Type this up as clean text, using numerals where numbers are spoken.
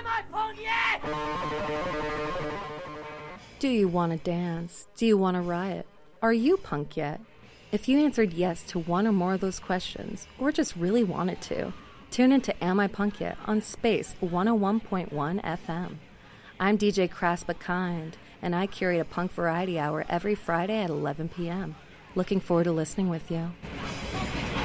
Am I punk yet? Do you want to dance? Do you want to riot? Are you punk yet? If you answered yes to one or more of those questions, or just really wanted to, tune into Am I Punk Yet on Space 101.1 FM. I'm DJ Crass But Kind, and I curate a punk variety hour every Friday at 11 p.m. Looking forward to listening with you.